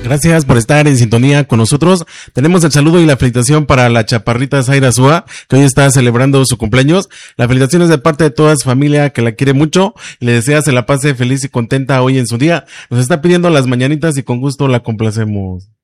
Gracias por estar en sintonía con nosotros. Tenemos el saludo y la felicitación para la chaparrita Zaira Zúa, que hoy está celebrando su cumpleaños. La felicitación es de parte de toda su familia que la quiere mucho y le desea se la pase feliz y contenta hoy en su día. Nos está pidiendo las mañanitas y con gusto la complacemos.